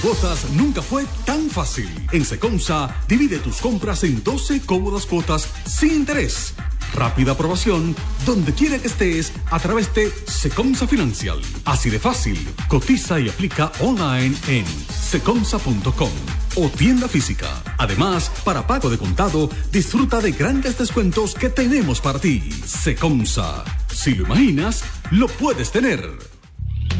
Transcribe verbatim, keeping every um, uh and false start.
Cuotas nunca fue tan fácil. En Secomsa, divide tus compras en doce cómodas cuotas sin interés. Rápida aprobación donde quiera que estés a través de Secomsa Financial. Así de fácil. Cotiza y aplica online en secomsa punto com o tienda física. Además, para pago de contado, disfruta de grandes descuentos que tenemos para ti. Secomsa. Si lo imaginas, lo puedes tener.